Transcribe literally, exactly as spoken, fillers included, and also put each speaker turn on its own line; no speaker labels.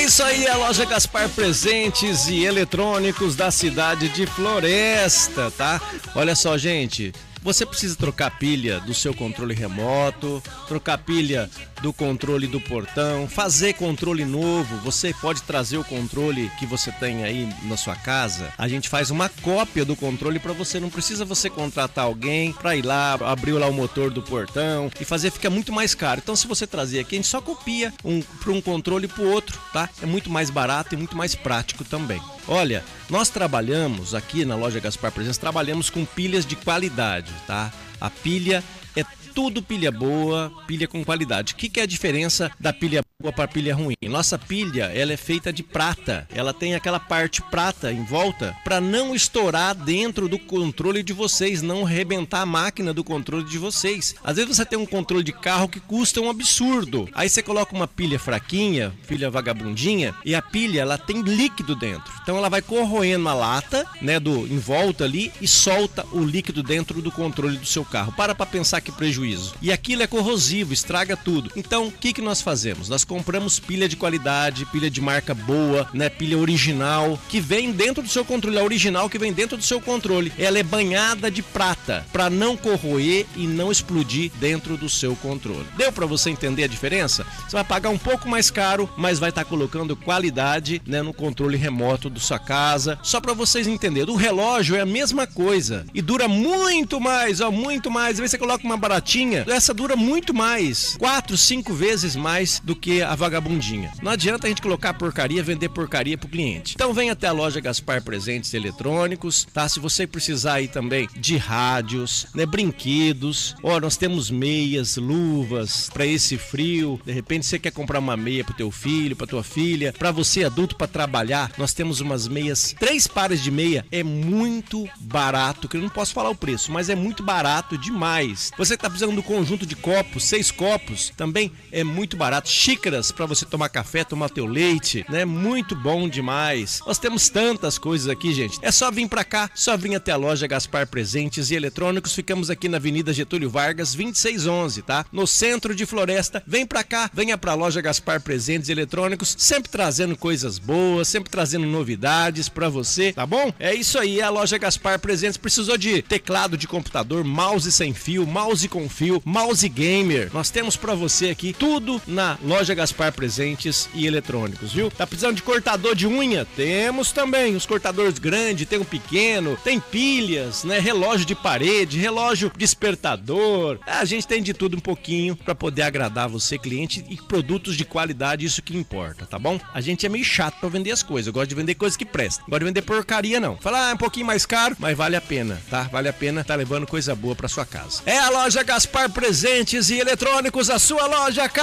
É isso aí, a loja Gaspar Presentes e Eletrônicos da cidade de Floresta, tá? Olha só, gente. Você precisa trocar pilha do seu controle remoto, trocar pilha do controle do portão, fazer controle novo. Você pode trazer o controle que você tem aí na sua casa. A gente faz uma cópia do controle para você. Não precisa você contratar alguém para ir lá, abrir lá o motor do portão e fazer, fica muito mais caro. Então, se você trazer aqui, a gente só copia um, para um controle para o outro, tá? É muito mais barato e muito mais prático também. Olha, nós trabalhamos aqui na loja Gaspar Presentes, trabalhamos com pilhas de qualidade, tá? A pilha é tudo pilha boa, pilha com qualidade. O que, que é a diferença da pilha boa para pilha ruim? Nossa pilha, ela é feita de prata. Ela tem aquela parte prata em volta para não estourar dentro do controle de vocês, não arrebentar a máquina do controle de vocês. Às vezes você tem um controle de carro que custa um absurdo. Aí você coloca uma pilha fraquinha, pilha vagabundinha, e a pilha ela tem líquido dentro. Então ela vai corroendo a lata, né, do em volta ali e solta o líquido dentro do controle do seu carro. Para para pensar que prejuízo. E aquilo é corrosivo, estraga tudo. Então, o que, que nós fazemos? Nós compramos pilha de qualidade, pilha de marca boa, né? Pilha original, que vem dentro do seu controle. A original que vem dentro do seu controle. Ela é banhada de prata, para não corroer e não explodir dentro do seu controle. Deu para você entender a diferença? Você vai pagar um pouco mais caro, mas vai estar colocando qualidade, né, no controle remoto da sua casa. Só para vocês entenderem. O relógio é a mesma coisa e dura muito mais, ó, muito mais. Às vezes você coloca uma baratinha, essa dura muito mais, quatro, cinco vezes mais do que a vagabundinha. Não adianta a gente colocar porcaria, vender porcaria pro cliente. Então vem até a loja Gaspar Presentes Eletrônicos, tá? Se você precisar aí também de rádios, né, brinquedos, ó, nós temos meias, luvas para esse frio. De repente você quer comprar uma meia pro teu filho, pra tua filha, para você adulto para trabalhar, nós temos umas meias, três pares de meia, é muito barato, que eu não posso falar o preço, mas é muito barato demais. Você tá precisando do conjunto de copos, seis copos, também é muito barato. Xícaras para você tomar café, tomar teu leite, né? Muito bom demais. Nós temos tantas coisas aqui, gente. É só vir para cá, só vir até a loja Gaspar Presentes e Eletrônicos. Ficamos aqui na Avenida Getúlio Vargas, vinte e seis onze, tá? No centro de Floresta. Vem para cá, venha para a loja Gaspar Presentes e Eletrônicos, sempre trazendo coisas boas, sempre trazendo novidades para você, tá bom? É isso aí, a loja Gaspar Presentes. Precisou de teclado de computador, mouse sem fio, mouse com fio, mouse gamer, nós temos pra você aqui tudo na loja Gaspar Presentes e Eletrônicos, viu? Tá precisando de cortador de unha? Temos também os cortadores grandes, tem um pequeno, tem pilhas, né? Relógio de parede, relógio despertador. A gente tem de tudo um pouquinho pra poder agradar você, cliente, e produtos de qualidade, isso que importa, tá bom? A gente é meio chato pra vender as coisas, eu gosto de vender coisas que prestam, não gosto de vender porcaria não. Falar, ah, é um pouquinho mais caro, mas vale a pena, tá? Vale a pena tá levando coisa boa pra sua casa. É a loja Gaspar Presentes e Eletrônicos, a sua loja